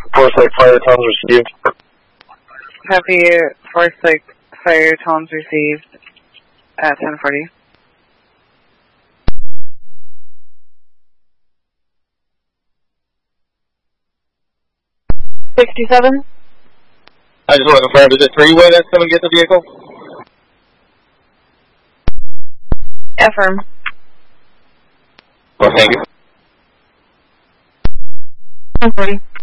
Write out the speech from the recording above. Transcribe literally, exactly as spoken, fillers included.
Foresight fire tones received. Copy, Foresight fire tones received at ten forty. sixty-seven. I just want to confirm, is it three-way that's going to get the vehicle? Affirm. Well, thank you. ten forty.